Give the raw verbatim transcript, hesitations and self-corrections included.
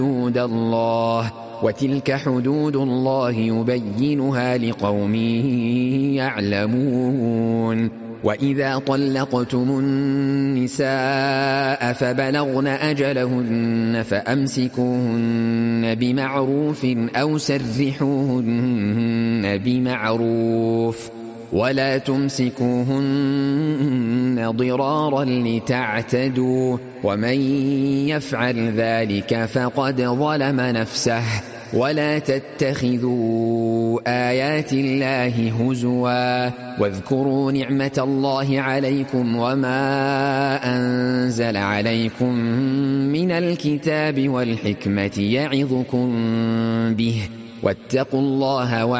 حدود الله وتلك حدود الله يبينها لقوم يعلمون. وإذا طلقتم النساء فبلغن أجلهن فأمسكوهن بمعروف أو سرحوهن بمعروف ولا تمسكوهن ضرارا لتعتدوا ومن يفعل ذلك فقد ظلم نفسه. ولا تتخذوا آيات الله هزوا واذكروا نعمة الله عليكم وما أنزل عليكم من الكتاب والحكمة يعظكم به واتقوا الله